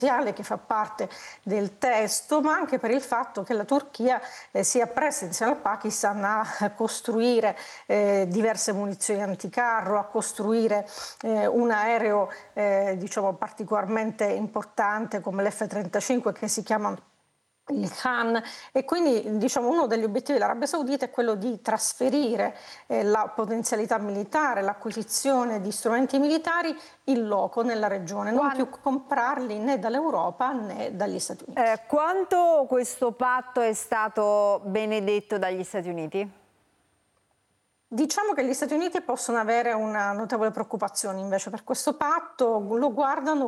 che fa parte del testo, ma anche per il fatto che la Turchia si appresta insieme al Pakistan a costruire diverse munizioni anticarro, a costruire un aereo diciamo particolarmente importante come l'F-35 che si chiama il Khan, e quindi diciamo uno degli obiettivi dell'Arabia Saudita è quello di trasferire la potenzialità militare, l'acquisizione di strumenti militari in loco nella regione, non più comprarli né dall'Europa né dagli Stati Uniti. Quanto questo patto è stato benedetto dagli Stati Uniti? Diciamo che gli Stati Uniti possono avere una notevole preoccupazione invece per questo patto, lo guardano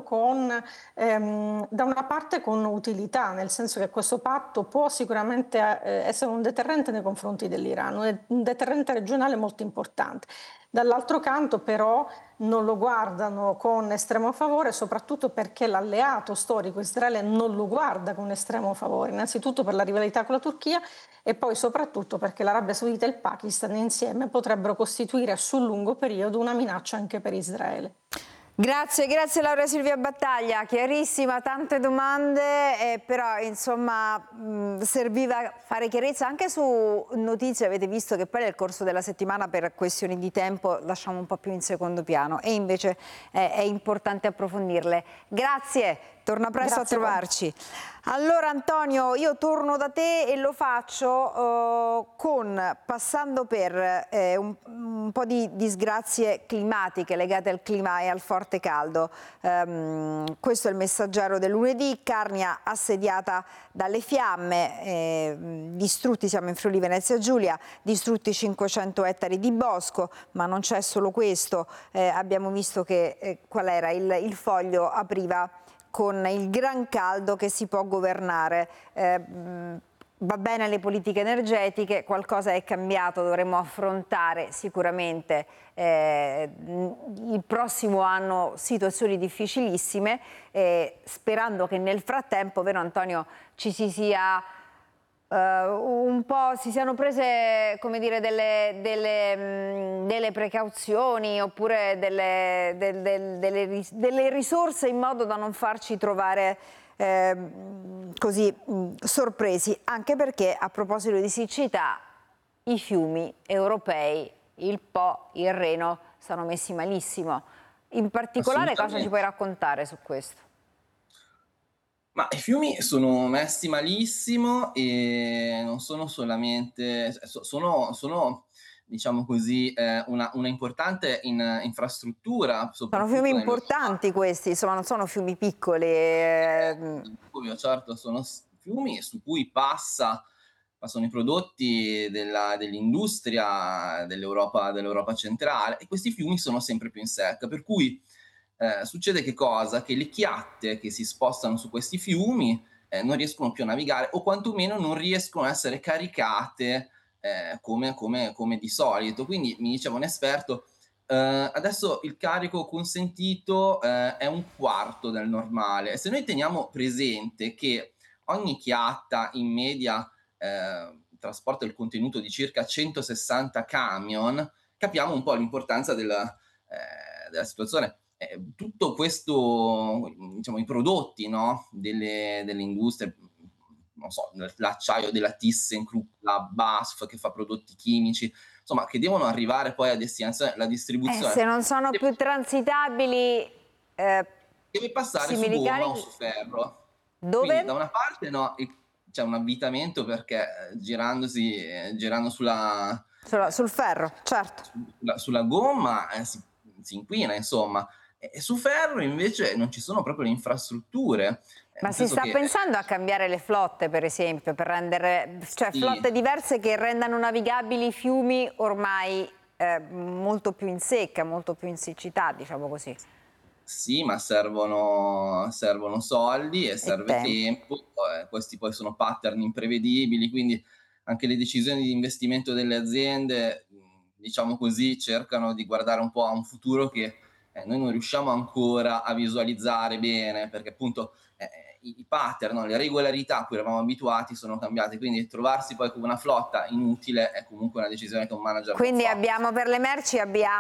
da una parte con utilità, nel senso che questo patto può sicuramente essere un deterrente nei confronti dell'Iran, un deterrente regionale molto importante. Dall'altro canto però non lo guardano con estremo favore, soprattutto perché l'alleato storico Israele non lo guarda con estremo favore, innanzitutto per la rivalità con la Turchia e poi soprattutto perché l'Arabia Saudita e il Pakistan insieme potrebbero costituire sul lungo periodo una minaccia anche per Israele. Grazie Laura Silvia Battaglia, chiarissima, tante domande, però insomma serviva fare chiarezza anche su notizie, avete visto che poi nel corso della settimana per questioni di tempo lasciamo un po' più in secondo piano e invece è importante approfondirle. Grazie, torna presto a trovarci. Allora Antonio, io torno da te e lo faccio passando per un po' di disgrazie climatiche legate al clima e al forte caldo. Questo è il Messaggero del lunedì. Carnia assediata dalle fiamme, distrutti, siamo in Friuli Venezia Giulia, distrutti 500 ettari di bosco, ma non c'è solo questo. Abbiamo visto che qual era il foglio apriva con il gran caldo che si può governare. Va bene le politiche energetiche, qualcosa è cambiato, dovremo affrontare sicuramente il prossimo anno situazioni difficilissime, sperando che nel frattempo, vero Antonio, ci si sia si siano prese, come dire, delle precauzioni oppure delle risorse in modo da non farci trovare così sorpresi, anche perché a proposito di siccità i fiumi europei, il Po, il Reno, sono messi malissimo. In particolare cosa ci puoi raccontare su questo? Ma i fiumi sono messi malissimo e non sono solamente, sono diciamo così, una importante infrastruttura, Sono soprattutto fiumi nelle importanti questi, insomma non sono fiumi piccoli. certo, sono fiumi su cui passano i prodotti dell'industria dell'Europa centrale, e questi fiumi sono sempre più in secca, per cui succede che cosa? Che le chiatte che si spostano su questi fiumi non riescono più a navigare, o quantomeno non riescono a essere caricate come di solito. Quindi mi diceva un esperto, adesso il carico consentito è un quarto del normale, e se noi teniamo presente che ogni chiatta in media trasporta il contenuto di circa 160 camion, capiamo un po' l'importanza della situazione. Tutto questo, diciamo, i prodotti, no, delle industrie, non so, l'acciaio della ThyssenKrupp, la BASF che fa prodotti chimici, insomma, che devono arrivare poi a destinazione, la distribuzione. Se non sono più transitabili, deve passare su gomma o su ferro. Dove? Quindi da una parte no, c'è un avvitamento perché girando sul ferro, certo. sulla gomma si inquina, insomma. E su ferro invece non ci sono proprio le infrastrutture. Ma si sta pensando a cambiare le flotte, per esempio, per rendere, cioè sì, flotte diverse che rendano navigabili i fiumi ormai molto più in secca, molto più in siccità, diciamo così. Sì, ma servono soldi e serve tempo. Questi poi sono pattern imprevedibili, quindi anche le decisioni di investimento delle aziende, diciamo così, cercano di guardare un po' a un futuro che noi non riusciamo ancora a visualizzare bene, perché appunto i pattern, no, le regolarità a cui eravamo abituati sono cambiate, quindi trovarsi poi con una flotta inutile è comunque una decisione che un manager Quindi non fa. abbiamo per le merci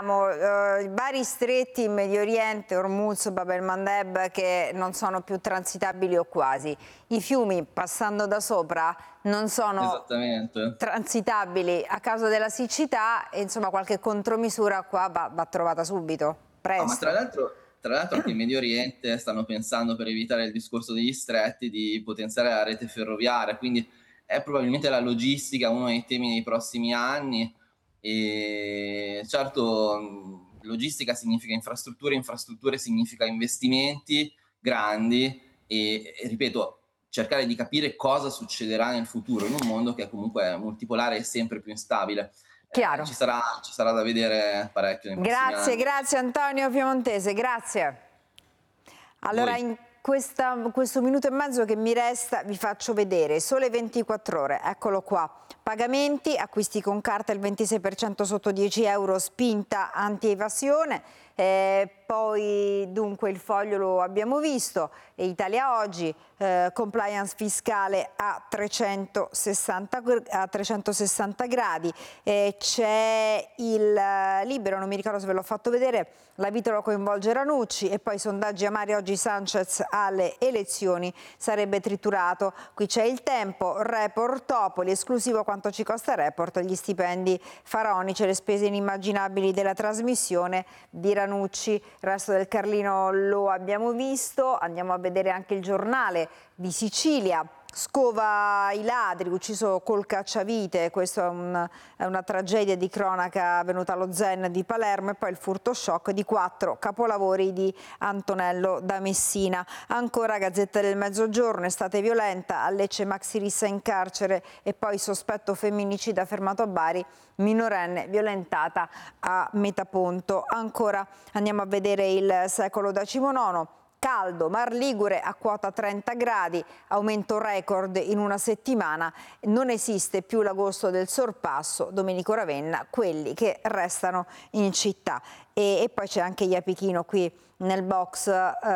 vari stretti in Medio Oriente, Hormuz, Bab el-Mandeb, che non sono più transitabili o quasi. I fiumi, passando da sopra, non sono transitabili a causa della siccità e insomma qualche contromisura qua va trovata subito, presto. Ma tra l'altro anche in Medio Oriente stanno pensando, per evitare il discorso degli stretti, di potenziare la rete ferroviaria, quindi è probabilmente la logistica uno dei temi dei prossimi anni. E certo, logistica significa infrastrutture significa investimenti grandi e ripeto, cercare di capire cosa succederà nel futuro in un mondo che è comunque multipolare e sempre più instabile. Chiaro. Ci sarà da vedere parecchio nei prossimi anni. Grazie Antonio Piemontese, grazie. Allora in questo minuto e mezzo che mi resta vi faccio vedere Sole 24 Ore, eccolo qua. Pagamenti, acquisti con carta il 26% sotto 10 euro, spinta anti-evasione. Poi dunque il Foglio lo abbiamo visto, e Italia Oggi, compliance fiscale a 360 gradi, c'è il Libero, non mi ricordo se ve l'ho fatto vedere, la Vitolo coinvolge Ranucci e poi sondaggi amari oggi Sanchez alle elezioni sarebbe triturato. Qui c'è il Tempo, Report Topoli, esclusivo quanto ci costa Report, gli stipendi faraonici e le spese inimmaginabili della trasmissione di Ranucci. Il resto del Carlino lo abbiamo visto, andiamo a vedere anche il Giornale di Sicilia. Scova i ladri, ucciso col cacciavite, questa è una tragedia di cronaca avvenuta allo Zen di Palermo, e poi il furto shock di 4 capolavori di Antonello da Messina. Ancora Gazzetta del Mezzogiorno, estate violenta, a Lecce Maxi Rissa in carcere e poi sospetto femminicida fermato a Bari, minorenne violentata a Metaponto. Ancora andiamo a vedere il Secolo XIX. Caldo, Mar Ligure a quota 30 gradi, aumento record in una settimana, non esiste più l'agosto del sorpasso, Domenico Ravenna, quelli che restano in città. E poi c'è anche Iapichino qui nel box,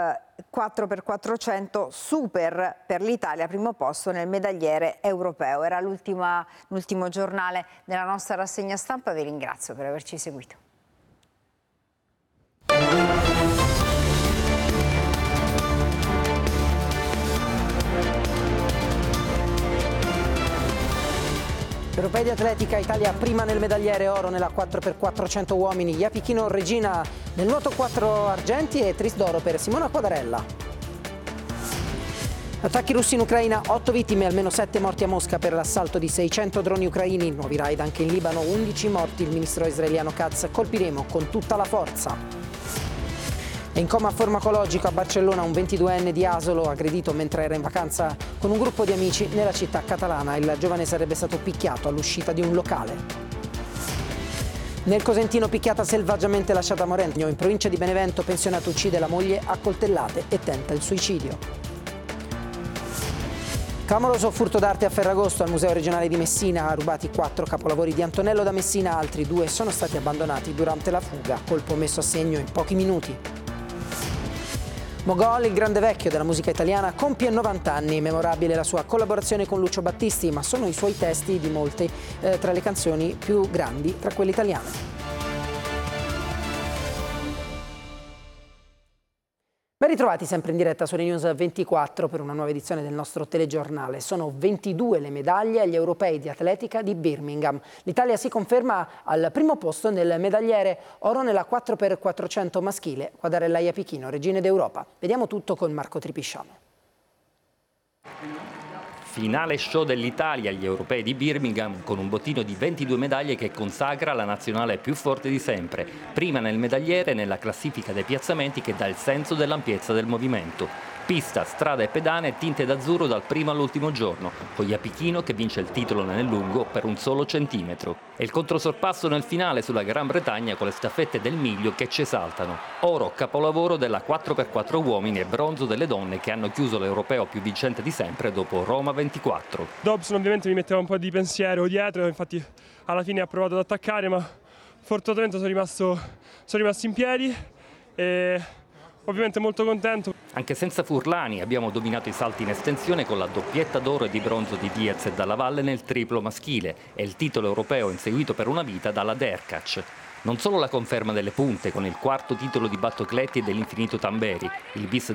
4x400 super per l'Italia, primo posto nel medagliere europeo. Era l'ultimo giornale della nostra rassegna stampa, vi ringrazio per averci seguito. Europei di atletica, Italia prima nel medagliere oro nella 4x400 uomini, Iapichino Regina nel nuoto 4 argenti e tris d'oro per Simona Quadarella. Attacchi russi in Ucraina, 8 vittime, almeno 7 morti a Mosca per l'assalto di 600 droni ucraini, nuovi raid anche in Libano, 11 morti, il ministro israeliano Katz, colpiremo con tutta la forza. È in coma farmacologico a Barcellona un 22enne di Asolo, aggredito mentre era in vacanza con un gruppo di amici nella città catalana. Il giovane sarebbe stato picchiato all'uscita di un locale. Nel Cosentino, picchiata selvaggiamente lasciata morente. In provincia di Benevento, pensionato uccide la moglie a coltellate e tenta il suicidio. Clamoroso furto d'arte a Ferragosto al Museo regionale di Messina, rubati 4 capolavori di Antonello da Messina, altri 2 sono stati abbandonati durante la fuga, colpo messo a segno in pochi minuti. Mogol, il grande vecchio della musica italiana, compie 90 anni, memorabile la sua collaborazione con Lucio Battisti, ma sono i suoi testi di molte tra le canzoni più grandi tra quelle italiane. Ben ritrovati sempre in diretta su News 24 per una nuova edizione del nostro telegiornale. Sono 22 le medaglie agli europei di atletica di Birmingham. L'Italia si conferma al primo posto nel medagliere oro nella 4x400 maschile, Quadarella Iapichino, regine d'Europa. Vediamo tutto con Marco Tripisciano. Finale show dell'Italia agli europei di Birmingham con un bottino di 22 medaglie che consacra la nazionale più forte di sempre, prima nel medagliere nella classifica dei piazzamenti che dà il senso dell'ampiezza del movimento. Pista, strada e pedane tinte d'azzurro dal primo all'ultimo giorno, con Iapichino che vince il titolo nel lungo per un solo centimetro. E il controsorpasso nel finale sulla Gran Bretagna con le staffette del miglio che ci esaltano. Oro, capolavoro della 4x4 uomini e bronzo delle donne che hanno chiuso l'europeo più vincente di sempre dopo Roma 24. Dobson ovviamente mi metteva un po' di pensiero dietro, infatti alla fine ha provato ad attaccare, ma fortunatamente sono rimasto in piedi e ovviamente molto contento. Anche senza Furlani abbiamo dominato i salti in estensione con la doppietta d'oro e di bronzo di Diaz e Dalla Valle nel triplo maschile e il titolo europeo inseguito per una vita dalla Derkach. Non solo la conferma delle punte con il quarto titolo di Battocletti e dell'Infinito Tamberi, il bis